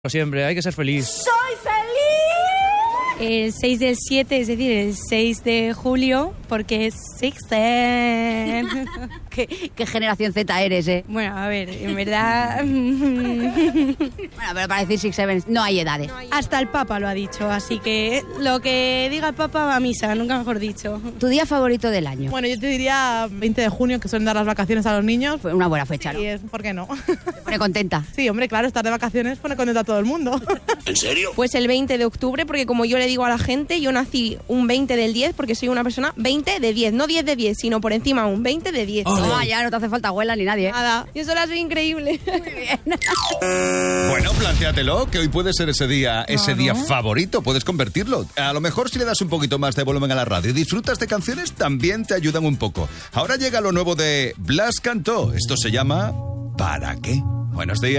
Siempre, hay que ser feliz. ¡Soy feliz! El 6 del 7, es decir, el 6 de julio, porque es Sixten. ¿Qué generación Z eres, eh? Bueno, a ver, en verdad... Bueno, pero para decir 6, 7 no hay edades. Hasta el Papa lo ha dicho, así que lo que diga el Papa va a misa, nunca mejor dicho. ¿Tu día favorito del año? Bueno, yo te diría 20 de junio, que suelen dar las vacaciones a los niños. Fue una buena fecha, ¿no? Y es, ¿por qué no? Te pone contenta. Sí, hombre, claro, estar de vacaciones pone contenta a todo el mundo. ¿En serio? Pues el 20 de octubre, porque como yo le digo a la gente, yo nací un 20 del 10 porque soy una persona 20 de 10, no 10 de 10, sino por encima un 20 de 10. Toma, ya no te hace falta abuela ni nadie. Nada, yo sola soy increíble. Muy bien. Bueno, plantéatelo, que hoy puede ser ese día favorito, puedes convertirlo. A lo mejor si le das un poquito más de volumen a la radio y disfrutas de canciones, también te ayudan un poco. Ahora llega lo nuevo de Blas Cantó. Esto se llama ¿Para qué? Buenos días.